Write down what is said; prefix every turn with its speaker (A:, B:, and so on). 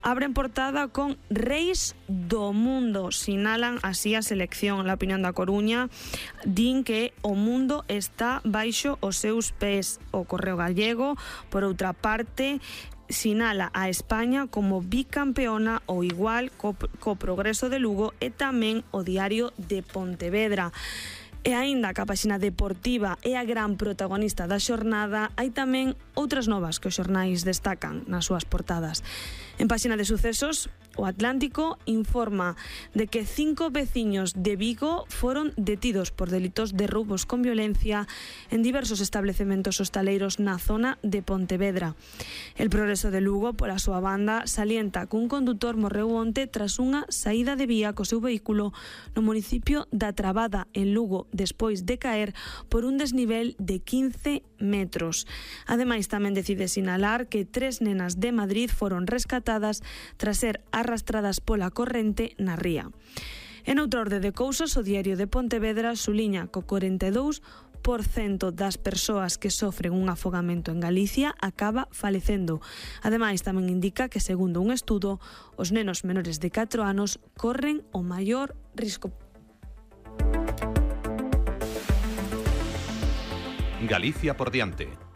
A: Abren portada con Reis do Mundo, sinalan así a selección. La opinión da Coruña din que o mundo está baixo os seus pés. O Correo Gallego, por outra parte, sinala a España como bicampeona ou igual co Progreso de Lugo e tamén o Diario de Pontevedra. E aínda que a páxina deportiva é a gran protagonista da xornada, hai tamén outras novas que os xornais destacan nas súas portadas. En páxina de sucesos, o Atlántico informa de que 5 veciños de Vigo foron detidos por delitos de roubos con violencia en diversos establecementos hostaleiros na zona de Pontevedra. El Progreso de Lugo, pola súa banda, salienta que un condutor morreu onte tras unha saída de vía co seu vehículo no municipio da Trabada, en Lugo, despois de caer por un desnivel de 15 metros. Ademais, tamén decide sinalar que 3 nenas de Madrid foron rescatadas tras ser arrastradas pola corrente na ría. En outra orde de cousas, o Diario de Pontevedra suliña que o 42% das persoas que sofren un afogamento en Galicia acaba falecendo. Ademais, tamén indica que, segundo un estudo, os nenos menores de 4 anos corren o maior risco.
B: Galicia por diante.